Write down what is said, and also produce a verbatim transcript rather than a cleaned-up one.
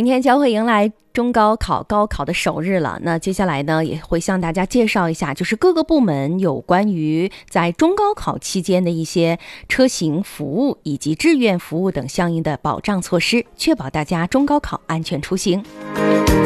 明天将会迎来中高考高考的首日了，那接下来呢也会向大家介绍一下，就是各个部门有关于在中高考期间的一些车型服务以及志愿服务等相应的保障措施，确保大家中高考安全出行。